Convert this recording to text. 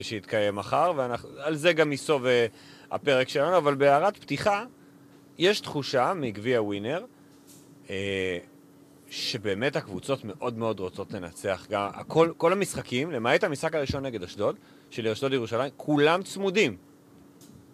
שיתקיים מחר, ועל זה גם ייסוב הפרק שלנו, אבל בהערת פתיחה, יש תחושה מגביע ווינר, שבאמת הקבוצות מאוד מאוד רוצות לנצח. כל המשחקים, למעט המשחק הראשון נגד אשדוד, של אשדוד ירושלים, כולם צמודים.